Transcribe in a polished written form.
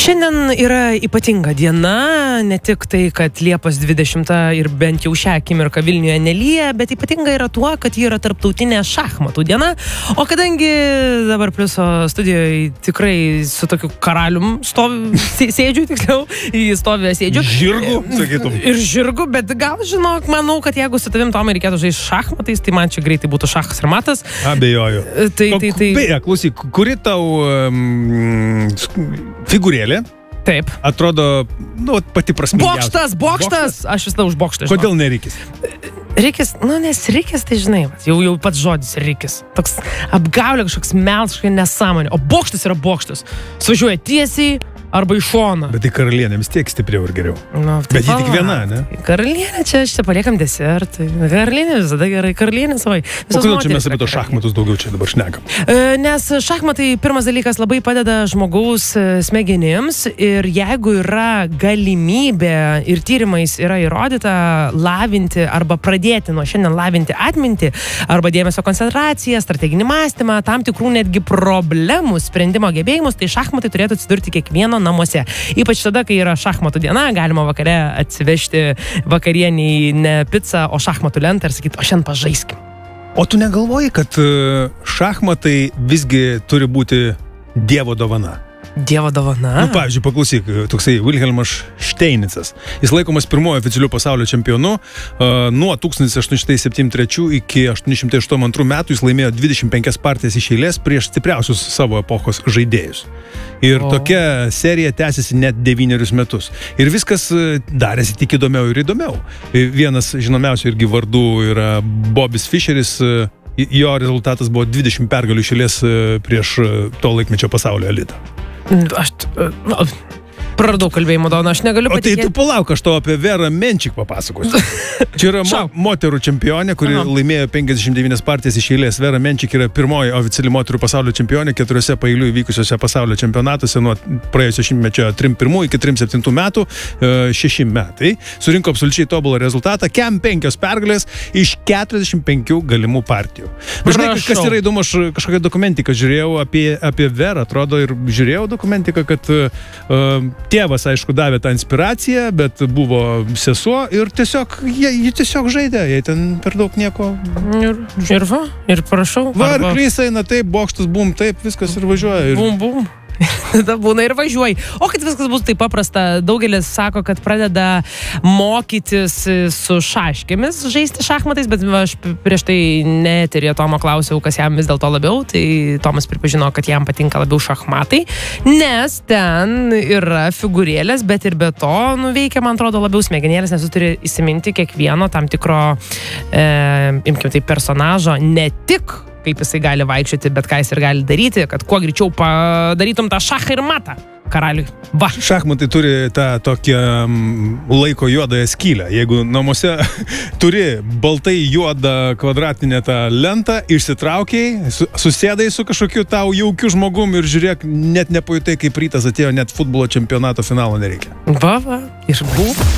Šiandien yra ypatinga diena, ne tik tai, kad Liepos 20 ir bent jau šią akimirką Vilniuje nelyja, bet ypatinga yra tuo, kad ji yra tarptautinė šachmatų diena. O kadangi dabar Pliuso studijoje tikrai su tokiu karalium sėdžiu, tiksliau, jis stovi sėdžiu. Žirgu, sakytum. Ir žirgu, bet gal žinok, manau, kad jeigu su tavim, Tomai, reikėtų žaisti šachmatais, tai man čia greitai būtų šachas ir matas. Abejoju. Beje, klausyk, kuri tau figūrėlė? Taip. Atrodo, pati prasmingiausia. Bokštas! Aš visada už bokštą. Kodėl nerikis? Rikis, nes rikis, tai žinai, jau pats žodis rikis. Toks apgaulė, kažkoks melškai nesąmonė. O bokštas yra bokštas. Svažiuoja tiesiai arba į šoną. Bet tai karalienė vis tiek stipriau ir geriau. Bet ji tik viena, ne? Karalienė, čia paliekam desertui. Karalienė visada gerai, karalienė savai. O kodėl čia mes apie to šachmatus daugiau čia dabar šnekam? Nes šachmatai, pirmas dalykas, labai padeda žmogaus smegenims ir jeigu yra galimybė ir tyrimais yra įrodyta lavinti arba pradėti nuo šiandien lavinti atmintį arba dėmesio koncentraciją, strateginį mąstymą, tam tikrų netgi problemų sprendimo gebėjimus, tai šachmatai turėtų atsidurti kiekvieno namuose. Ypač tada, kai yra šachmatų diena, galima vakare atsivežti vakarienį ne pizzą, o šachmatų lentą ir sakyti, o šiandien pažaiskim. O tu negalvoji, kad šachmatai visgi turi būti Dievo dovana? Dievo dovana? Pavyzdžiui, paklausyk, toksai Wilhelmas Steinicas. Jis laikomas pirmojo oficialiu pasaulio čempionu. Nuo 1873 iki 1882 metų jis laimėjo 25 partijas iš eilės prieš stipriausius savo epochos žaidėjus. Ir tokia serija tęsiasi net 9 metus. Ir viskas darėsi tik įdomiau ir įdomiau. Vienas žinomiausių irgi vardų yra Bobis Fischeris. Jo rezultatas buvo 20 pergalių iš eilės prieš to laikmečio pasaulio elitą. Aš praradau kalbėjimo doną, aš negaliu patikėti. O tai tu palauk, aš to apie Verą Menčik papasakosiu. Čia yra moterų čempionė, kuri laimėjo 59 partijas iš eilės. Vera Menčik yra pirmoji oficiali moterų pasaulio čempionė 4 paeiliui vykusiuose pasaulio čempionatuose nuo praėjusio šimtmečio 3-1 iki 3-7 metų, 6 metai. Surinko absoliučiai tobulą rezultatą, kem 5 pergalės iš 45 galimų partijų. Žinai, kas yra įdomu, aš kažkokią dokumentiką žiūrėjau apie Verą, atrodo, ir žiūrėjau dokumentiką, kad tėvas, aišku, davė tą inspiraciją, bet buvo sesuo ir tiesiog, jie tiesiog žaidė, jie ten per daug nieko. Ir prašau. Arklys eina taip, bokštas, bum, taip, viskas ir važiuoja. Bum. Tada būna ir važiuoji. O kad viskas bus taip paprasta, daugelis sako, kad pradeda mokytis su šaškėmis žaisti šachmatais, bet aš prieš tai neterį Tomo klausiau, kas jam vis dėlto labiau, tai Tomas pripažino, kad jam patinka labiau šachmatai, nes ten yra figūrėlės, bet ir be to nuveikia, man atrodo, labiau smegenėlės, nes tu turi įsiminti kiekvieno tam tikro imkim tai personažo, ne tik kaip jisai gali vaikščioti, bet ką jis ir gali daryti, kad kuo greičiau padarytum tą šachą ir matą karaliui. Va. Šachmatai turi tą tokią laiko juodąją skylę. Jeigu namuose turi baltai juodą kvadratinę tą lentą, išsitraukiai, susėdai su kažkokiu tau jaukiu žmogum ir žiūrėk, net nepajutai, kaip rytas atėjo, net futbolo čempionato finalo nereikia. Va, ir buvo.